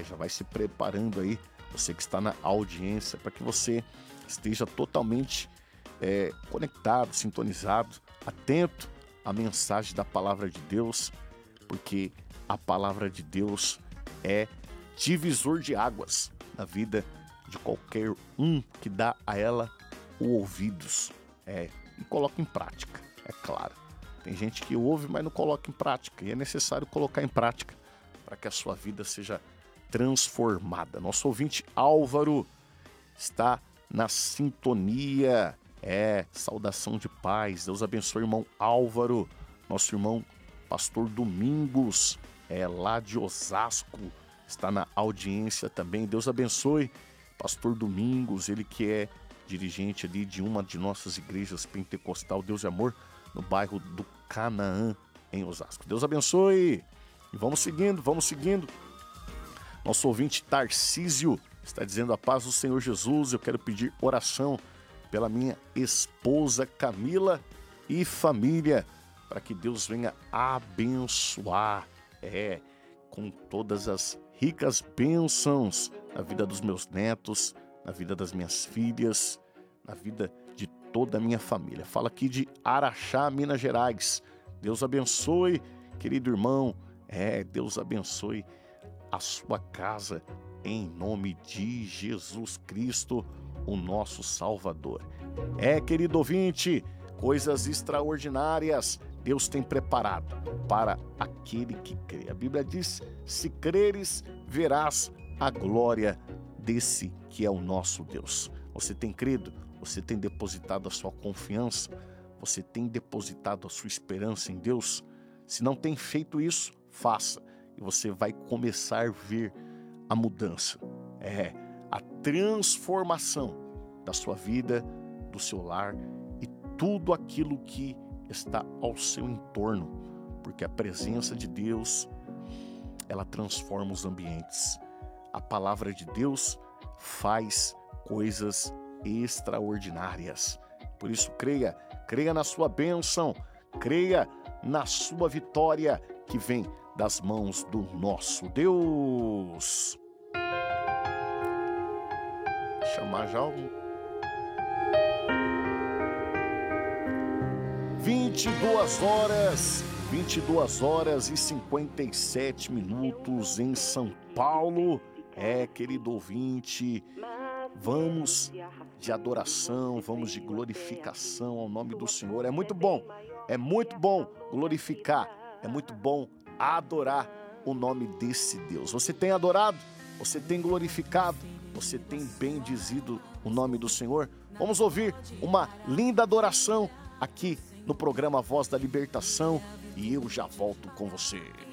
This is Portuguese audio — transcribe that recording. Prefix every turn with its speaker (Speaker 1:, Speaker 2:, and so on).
Speaker 1: Já vai se preparando aí, você que está na audiência, para que você esteja totalmente conectado, sintonizado, atento à mensagem da palavra de Deus, porque a palavra de Deus é divisor de águas na vida de qualquer um que dá a ela ouvidos e coloca em prática, é claro. Tem gente que ouve, mas não coloca em prática, e é necessário colocar em prática para que a sua vida seja transformada. Nosso ouvinte Álvaro está na sintonia. Saudação de paz. Deus abençoe, irmão Álvaro. Nosso irmão Pastor Domingos, lá de Osasco, está na audiência também. Deus abençoe, Pastor Domingos, ele que é dirigente ali de uma de nossas igrejas pentecostal, Deus e Amor, no bairro do Canaã, em Osasco. Deus abençoe. E vamos seguindo. Nosso ouvinte Tarcísio está dizendo: a paz do Senhor Jesus, eu quero pedir oração pela minha esposa Camila e família, para que Deus venha abençoar, com todas as ricas bênçãos na vida dos meus netos, na vida das minhas filhas, na vida de toda a minha família. Fala aqui de Araxá, Minas Gerais. Deus abençoe, querido irmão. Deus abençoe a sua casa, em nome de Jesus Cristo, o nosso Salvador. Querido ouvinte, coisas extraordinárias Deus tem preparado para aquele que crê. A Bíblia diz: se creres, verás a glória desse que é o nosso Deus. Você tem crido? Você tem depositado a sua confiança? Você tem depositado a sua esperança em Deus? Se não tem feito isso, faça. E você vai começar a ver a mudança. A transformação da sua vida, do seu lar e tudo aquilo que está ao seu entorno. Porque a presença de Deus, ela transforma os ambientes. A palavra de Deus faz coisas extraordinárias. Por isso, creia na sua bênção, creia na sua vitória que vem das mãos do nosso Deus. Chamar já o 22 horas e 57 minutos em São Paulo. Querido ouvinte, vamos de adoração, vamos de glorificação ao nome do Senhor. É muito bom glorificar, é muito bom adorar o nome desse Deus. Você tem adorado? Você tem glorificado? Você tem bendizido o nome do Senhor? Vamos ouvir uma linda adoração aqui no programa Voz da Libertação e eu já volto com você.